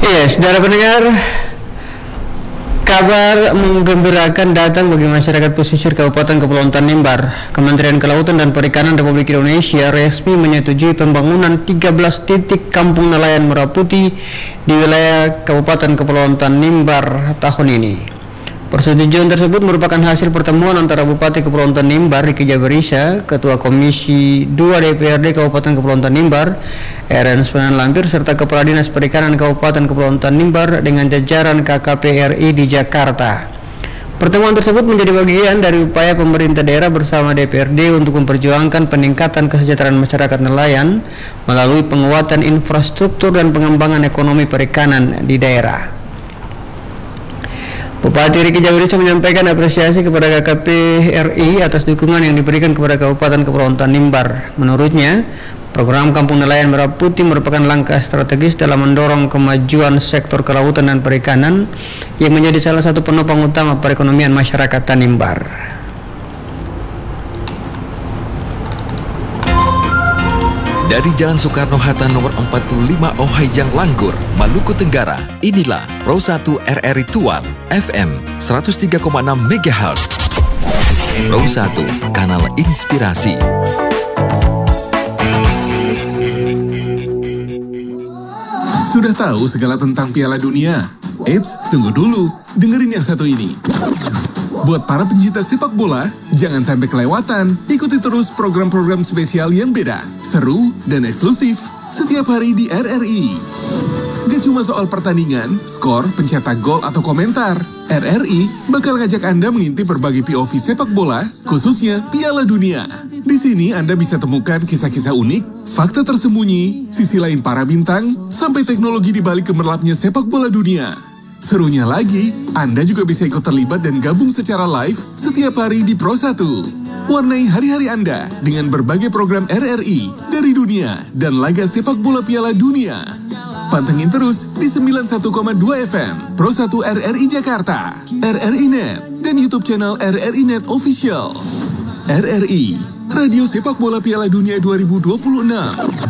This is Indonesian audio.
Iya, saudara pendengar, kabar menggembirakan datang bagi masyarakat pesisir Kabupaten Kepulauan Tanimbar. Kementerian Kelautan dan Perikanan Republik Indonesia resmi menyetujui pembangunan 13 titik kampung nelayan Merah Putih di wilayah Kabupaten Kepulauan Tanimbar tahun ini. Persetujuan tersebut merupakan hasil pertemuan antara Bupati Kepulauan Tanimbar Riki Jabarisa, Ketua Komisi 2 DPRD Kabupaten Kepulauan Tanimbar Eren Sunan Lampir, serta Kepala Dinas Perikanan Kabupaten Kepulauan Tanimbar dengan jajaran KKP RI di Jakarta. Pertemuan tersebut menjadi bagian dari upaya pemerintah daerah bersama DPRD untuk memperjuangkan peningkatan kesejahteraan masyarakat nelayan melalui penguatan infrastruktur dan pengembangan ekonomi perikanan di daerah. Bupati Riki Jabarisa menyampaikan apresiasi kepada KKP RI atas dukungan yang diberikan kepada Kabupaten Kepulauan Tanimbar. Menurutnya, program Kampung Nelayan Merah Putih merupakan langkah strategis dalam mendorong kemajuan sektor kelautan dan perikanan yang menjadi salah satu penopang utama perekonomian masyarakat Tanimbar. Dari Jalan Soekarno-Hatta nomor 45 Ohayang Langgur, Maluku Tenggara, inilah Pro 1 RRI Tual FM 103,6 MHz. Pro 1, kanal inspirasi. Sudah tahu segala tentang Piala Dunia? Eits, tunggu dulu, dengerin yang satu ini. Buat para pencinta sepak bola, jangan sampai kelewatan. Ikuti terus program-program spesial yang beda, seru, dan eksklusif setiap hari di RRI. Gak cuma soal pertandingan, skor, pencetak gol, atau komentar. RRI bakal ngajak Anda mengintip berbagai POV sepak bola, khususnya Piala Dunia. Di sini Anda bisa temukan kisah-kisah unik, fakta tersembunyi, sisi lain para bintang, sampai teknologi di balik gemerlapnya sepak bola dunia. Serunya lagi, Anda juga bisa ikut terlibat dan gabung secara live setiap hari di Pro 1. Warnai hari-hari Anda dengan berbagai program RRI dari dunia dan laga sepak bola Piala Dunia. Pantengin terus di 91,2 FM Pro 1 RRI Jakarta, RRI Net, dan YouTube channel RRI Net Official. RRI, Radio Sepak Bola Piala Dunia 2026.